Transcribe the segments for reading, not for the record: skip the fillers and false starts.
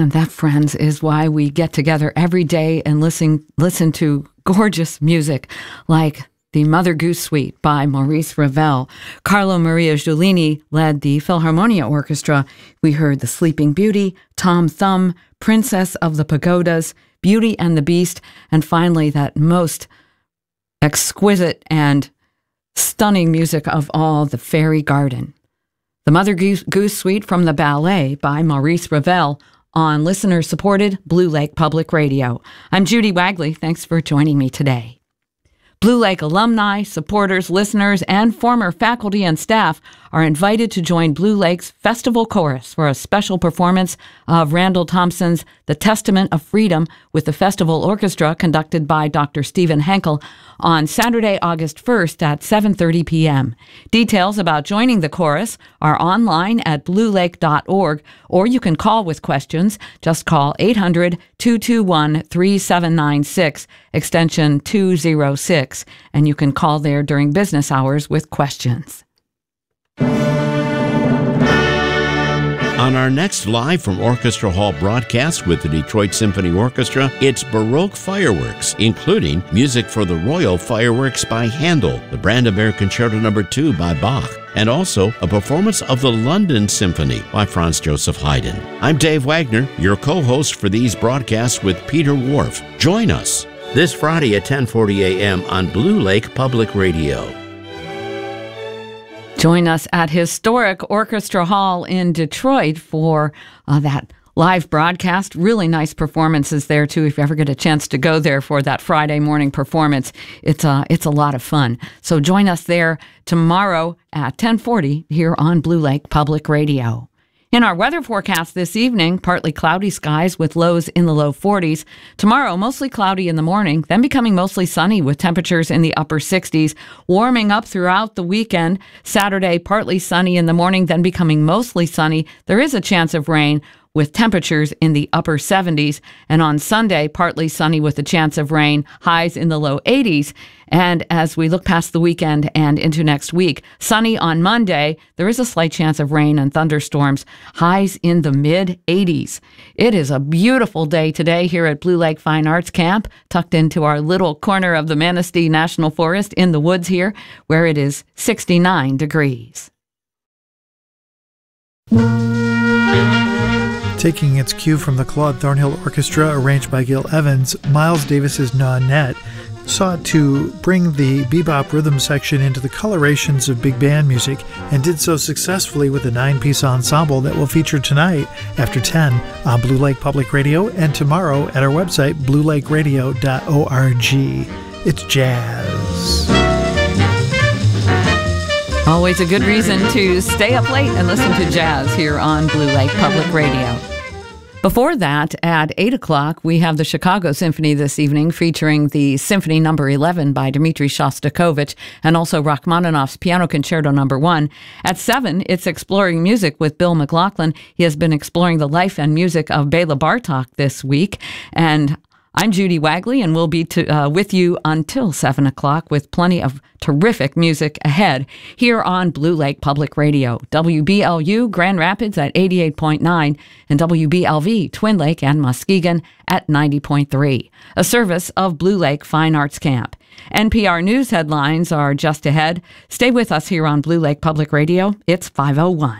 And that, friends, is why we get together every day and listen to gorgeous music like the Mother Goose Suite by Maurice Ravel. Carlo Maria Giulini led the Philharmonia Orchestra. We heard The Sleeping Beauty, Tom Thumb, Princess of the Pagodas, Beauty and the Beast, and finally that most exquisite and stunning music of all, The Fairy Garden. The Mother Goose Suite from the Ballet by Maurice Ravel on listener-supported Blue Lake Public Radio. I'm Judy Wagley. Thanks for joining me today. Blue Lake alumni, supporters, listeners, and former faculty and staff are invited to join Blue Lake's Festival Chorus for a special performance of Randall Thompson's The Testament of Freedom with the Festival Orchestra conducted by Dr. Stephen Henkel on Saturday, August 1st at 7:30 p.m. Details about joining the chorus are online at bluelake.org, or you can call with questions. Just call 800-221-3796, extension 206, and you can call there during business hours with questions. On our next Live from Orchestra Hall broadcast with the Detroit Symphony Orchestra, it's Baroque fireworks, including music for the Royal Fireworks by Handel, the Brandenburg Concerto No. 2 by Bach, and also a performance of the London Symphony by Franz Joseph Haydn. I'm Dave Wagner, your co-host for these broadcasts with Peter Whorf. Join us this Friday at 10:40 a.m. on Blue Lake Public Radio. Join us at historic Orchestra Hall in Detroit for that live broadcast. Really nice performances there, too. If you ever get a chance to go there for that Friday morning performance, it's a lot of fun. So join us there tomorrow at 10:40 here on Blue Lake Public Radio. In our weather forecast this evening, partly cloudy skies with lows in the low 40s. Tomorrow, mostly cloudy in the morning, then becoming mostly sunny with temperatures in the upper 60s, warming up throughout the weekend. Saturday, partly sunny in the morning, then becoming mostly sunny. There is a chance of rain with temperatures in the upper 70s. And on Sunday, partly sunny with a chance of rain, highs in the low 80s. And as we look past the weekend and into next week, sunny on Monday, there is a slight chance of rain and thunderstorms, highs in the mid-80s. It is a beautiful day today here at Blue Lake Fine Arts Camp, tucked into our little corner of the Manistee National Forest in the woods here, where it is 69 degrees. Taking its cue from the Claude Thornhill Orchestra, arranged by Gil Evans, Miles Davis's Nanette sought to bring the bebop rhythm section into the colorations of big band music, and did so successfully with a 9-piece ensemble that will feature tonight after 10 on Blue Lake Public Radio and tomorrow at our website, bluelakeradio.org. It's jazz. Always a good reason to stay up late and listen to jazz here on Blue Lake Public Radio. Before that, at 8 o'clock, we have the Chicago Symphony this evening featuring the Symphony No. 11 by Dmitri Shostakovich and also Rachmaninoff's Piano Concerto No. 1. At 7, it's Exploring Music with Bill McLaughlin. He has been exploring the life and music of Bela Bartok this week. And I'm Judy Wagley, and we'll be with you until 7 o'clock with plenty of terrific music ahead here on Blue Lake Public Radio. WBLU Grand Rapids at 88.9 and WBLV Twin Lake and Muskegon at 90.3. A service of Blue Lake Fine Arts Camp. NPR News headlines are just ahead. Stay with us here on Blue Lake Public Radio. It's 5:01.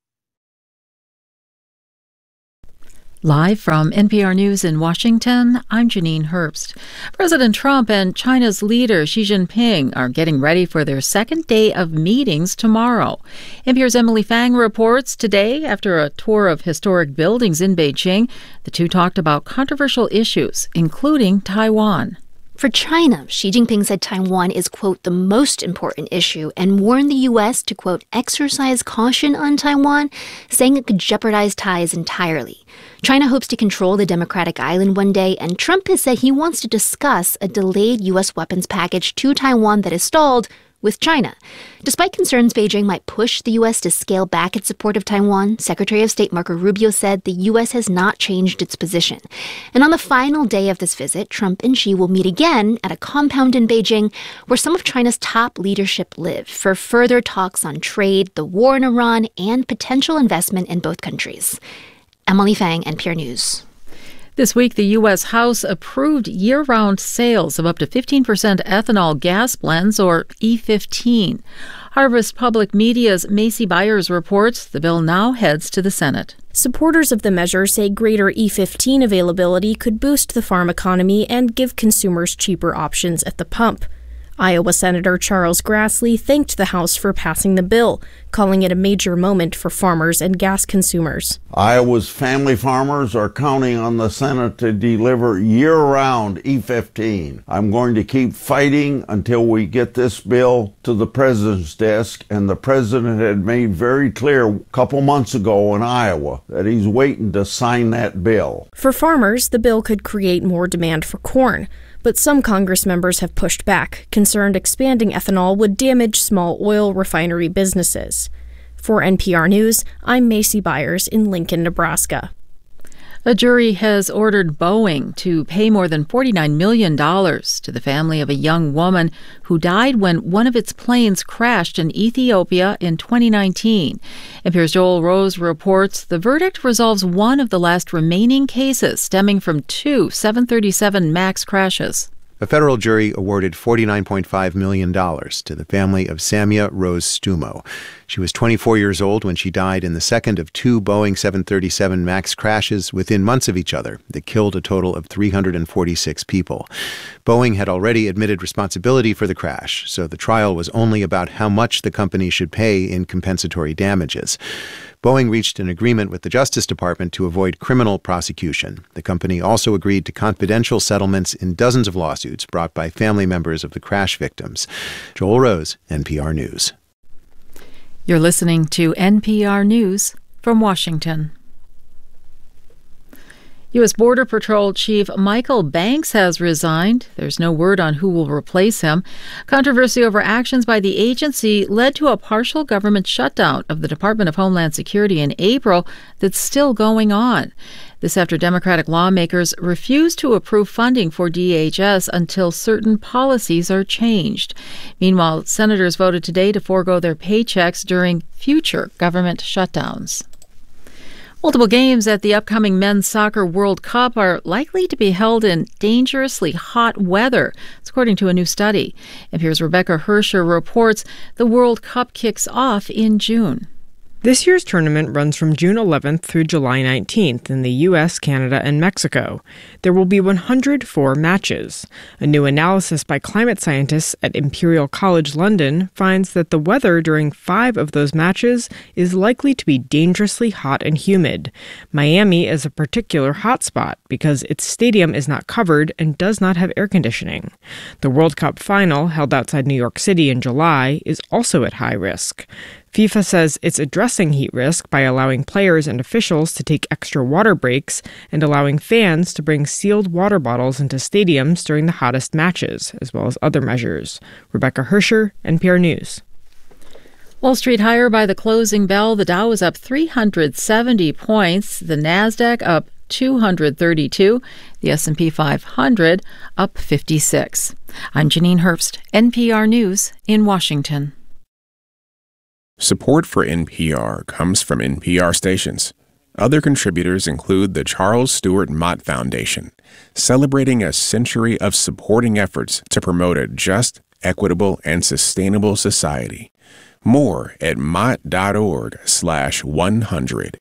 Live from NPR News in Washington, I'm Janine Herbst. President Trump and China's leader Xi Jinping are getting ready for their second day of meetings tomorrow. NPR's Emily Fang reports today, after a tour of historic buildings in Beijing, the two talked about controversial issues, including Taiwan. For China, Xi Jinping said Taiwan is, quote, the most important issue and warned the U.S. to, quote, exercise caution on Taiwan, saying it could jeopardize ties entirely. China hopes to control the democratic island one day, and Trump has said he wants to discuss a delayed U.S. weapons package to Taiwan that is stalled with China. Despite concerns Beijing might push the U.S. to scale back its support of Taiwan, Secretary of State Marco Rubio said the U.S. has not changed its position. And on the final day of this visit, Trump and Xi will meet again at a compound in Beijing where some of China's top leadership live for further talks on trade, the war in Iran, and potential investment in both countries. Emily Fang, NPR News. This week, the U.S. House approved year-round sales of up to 15% ethanol gas blends, or E15. Harvest Public Media's Macy Byers reports the bill now heads to the Senate. Supporters of the measure say greater E15 availability could boost the farm economy and give consumers cheaper options at the pump. Iowa Senator Charles Grassley thanked the House for passing the bill, calling it a major moment for farmers and gas consumers. Iowa's family farmers are counting on the Senate to deliver year-round E15. I'm going to keep fighting until we get this bill to the president's desk, and the president had made very clear a couple months ago in Iowa that he's waiting to sign that bill. For farmers, the bill could create more demand for corn. But some Congress members have pushed back, concerned expanding ethanol would damage small oil refinery businesses. For NPR News, I'm Macy Byers in Lincoln, Nebraska. A jury has ordered Boeing to pay more than $49 million to the family of a young woman who died when one of its planes crashed in Ethiopia in 2019. NPR's Joel Rose reports the verdict resolves one of the last remaining cases stemming from two 737 MAX crashes. A federal jury awarded $49.5 million to the family of Samia Rose Stumo. She was 24 years old when she died in the second of two Boeing 737 MAX crashes within months of each other that killed a total of 346 people. Boeing had already admitted responsibility for the crash, so the trial was only about how much the company should pay in compensatory damages. Boeing reached an agreement with the Justice Department to avoid criminal prosecution. The company also agreed to confidential settlements in dozens of lawsuits brought by family members of the crash victims. Joel Rose, NPR News. You're listening to NPR News from Washington. U.S. Border Patrol Chief Michael Banks has resigned. There's no word on who will replace him. Controversy over actions by the agency led to a partial government shutdown of the Department of Homeland Security in April that's still going on. This after Democratic lawmakers refused to approve funding for DHS until certain policies are changed. Meanwhile, senators voted today to forego their paychecks during future government shutdowns. Multiple games at the upcoming Men's Soccer World Cup are likely to be held in dangerously hot weather, according to a new study. NPR's Rebecca Hersher reports the World Cup kicks off in June. This year's tournament runs from June 11th through July 19th in the U.S., Canada, and Mexico. There will be 104 matches. A new analysis by climate scientists at Imperial College London finds that the weather during 5 of those matches is likely to be dangerously hot and humid. Miami is a particular hotspot because its stadium is not covered and does not have air conditioning. The World Cup final, held outside New York City in July, is also at high risk. FIFA says it's addressing heat risk by allowing players and officials to take extra water breaks and allowing fans to bring sealed water bottles into stadiums during the hottest matches, as well as other measures. Rebecca Hersher, NPR News. Wall Street higher by the closing bell. The Dow is up 370 points. The Nasdaq up 232. The S&P 500 up 56. I'm Janine Herbst, NPR News in Washington. Support for NPR comes from NPR stations. Other contributors include the Charles Stewart Mott Foundation, celebrating a century of supporting efforts to promote a just, equitable, and sustainable society. More at mott.org/100.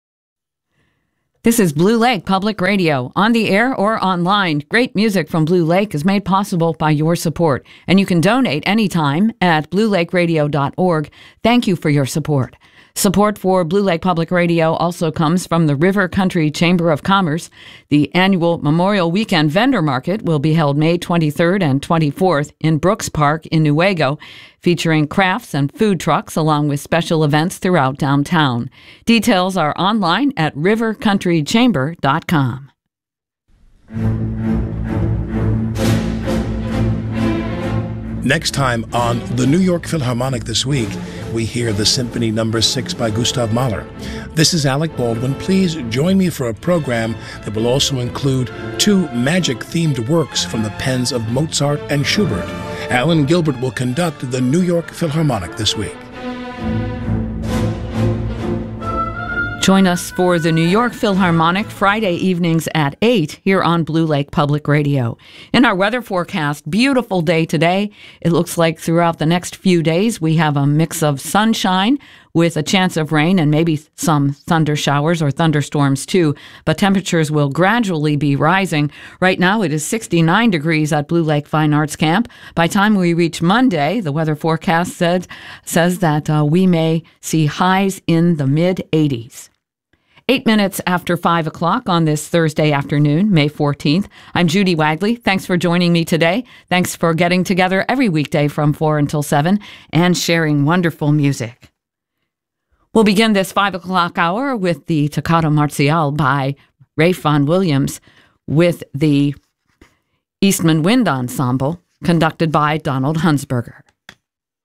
This is Blue Lake Public Radio, on the air or online. Great music from Blue Lake is made possible by your support, and you can donate anytime at bluelakeradio.org. Thank you for your support. Support for Blue Lake Public Radio also comes from the River Country Chamber of Commerce. The annual Memorial Weekend Vendor Market will be held May 23rd and 24th in Brooks Park in Newaygo, featuring crafts and food trucks along with special events throughout downtown. Details are online at rivercountrychamber.com. Next time on the New York Philharmonic This Week, we hear the Symphony No. 6 by Gustav Mahler. This is Alec Baldwin. Please join me for a program that will also include 2 magic-themed works from the pens of Mozart and Schubert. Alan Gilbert will conduct the New York Philharmonic This Week. Join us for the New York Philharmonic Friday evenings at 8 here on Blue Lake Public Radio. In our weather forecast, beautiful day today. It looks like throughout the next few days we have a mix of sunshine with a chance of rain and maybe some thunder showers or thunderstorms too. But temperatures will gradually be rising. Right now it is 69 degrees at Blue Lake Fine Arts Camp. By the time we reach Monday, the weather forecast says that we may see highs in the mid-80s. 8 minutes after 5 o'clock on this Thursday afternoon, May 14th. I'm Judy Wagley. Thanks for joining me today. Thanks for getting together every weekday from 4 until 7 and sharing wonderful music. We'll begin this 5 o'clock hour with the Toccata Marziale by Ralph Vaughan Williams with the Eastman Wind Ensemble, conducted by Donald Hunsberger.